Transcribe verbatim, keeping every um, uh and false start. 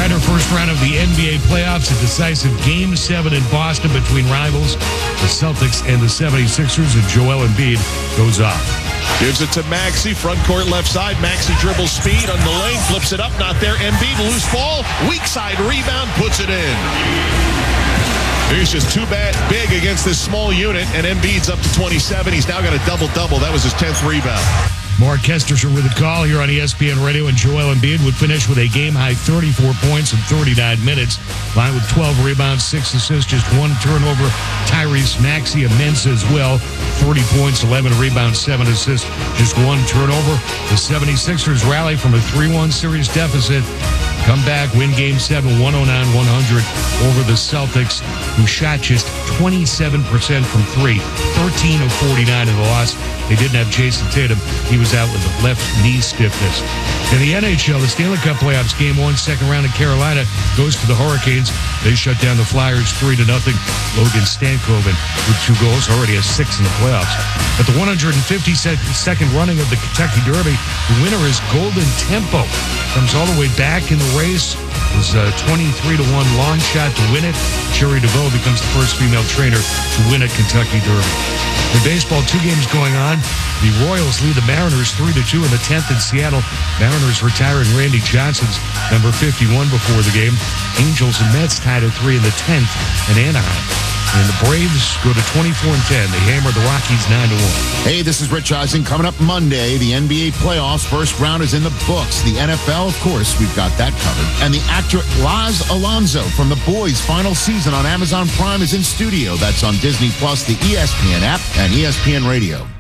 Ryder, first round of the N B A playoffs, a decisive Game seven in Boston between rivals, the Celtics and the seventy-sixers, and Joel Embiid goes off. Gives it to Maxey, front court left side. Maxey dribbles speed on the lane, flips it up, not there. Embiid, loose ball, weak side rebound, puts it in. He's just too bad big against this small unit, and Embiid's up to twenty-seven. He's now got a double-double. That was his tenth rebound. Mark Kesterson with the call here on E S P N Radio, and Joel Embiid would finish with a game-high thirty-four points in thirty-nine minutes. Line with twelve rebounds, six assists, just one turnover. Tyrese Maxey immense as well. thirty points, eleven rebounds, seven assists, just one turnover. The seventy-sixers rally from a three one series deficit. Come back, win Game seven, one oh nine one hundred over the Celtics, who shot just twenty-seven percent from three, thirteen of forty-nine in the loss. They didn't have Jason Tatum. He was out with a left knee stiffness. In the N H L, the Stanley Cup playoffs, Game one, second round in Carolina, goes to the Hurricanes. They shut down the Flyers three to nothing. Logan Stankoven with two goals, already has six in the playoffs. At the one hundred fifty-second running of the Kentucky Derby, the winner is Golden Tempo. Comes all the way back in the race. It was a twenty-three to one long shot to win it. Sherry DeVoe becomes the first female trainer to win a Kentucky Derby. In baseball, two games going on. The Royals lead the Mariners three to two in the tenth in Seattle. Mariners retiring Randy Johnson's number fifty-one before the game. Angels and Mets tied at three in the tenth in Anaheim. And the Braves go to twenty-four and ten. They hammer the Rockies nine to one. Hey, this is Rich Eisen. Coming up Monday, the N B A playoffs. First round is in the books. The N F L, of course, we've got that covered. And the actor Laz Alonso from The Boys' final season on Amazon Prime is in studio. That's on Disney Plus, the E S P N app, and E S P N Radio.